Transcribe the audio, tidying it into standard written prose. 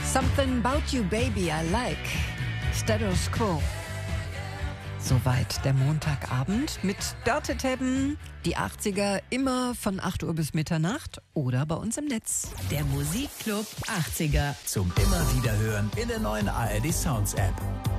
Something about you, baby, I like. Status Quo. Soweit der Montagabend mit Dörte Tebben. Die 80er immer von 8 Uhr bis Mitternacht oder bei uns im Netz. Der Musikclub 80er. Zum immer wieder hören in der neuen ARD Sounds App.